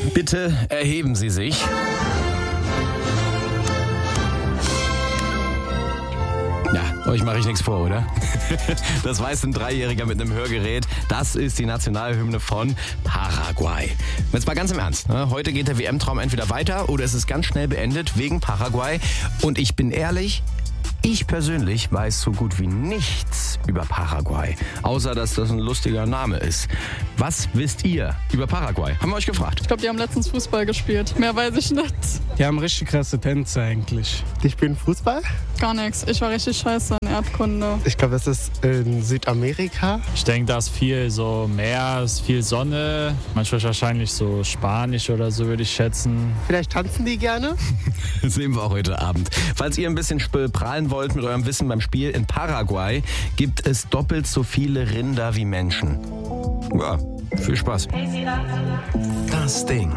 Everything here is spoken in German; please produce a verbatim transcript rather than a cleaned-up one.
Bitte erheben Sie sich. Ja, euch mache ich nichts vor, oder? Das weiß ein Dreijähriger mit einem Hörgerät. Das ist die Nationalhymne von Paraguay. Jetzt mal ganz im Ernst. Ne? Heute geht der W M-Traum entweder weiter oder es ist ganz schnell beendet wegen Paraguay. Und ich bin ehrlich, ich persönlich weiß so gut wie nichts über Paraguay. Außer, dass das ein lustiger Name ist. Was wisst ihr über Paraguay? Haben wir euch gefragt. Ich glaube, die haben letztens Fußball gespielt. Mehr weiß ich nicht. Die haben richtig krasse Tänze eigentlich. Die spielen Fußball? Gar nichts. Ich war richtig scheiße in Erdkunde. Ich glaube, das ist in Südamerika. Ich denke, da ist viel so Meer, ist viel Sonne. Manchmal wahrscheinlich so Spanisch oder so, würde ich schätzen. Vielleicht tanzen die gerne? Das sehen wir auch heute Abend. Falls ihr ein bisschen prahlen wollt mit eurem Wissen beim Spiel, in Paraguay gibt es doppelt so viele Rinder wie Menschen. Ja, viel Spaß. Das Ding.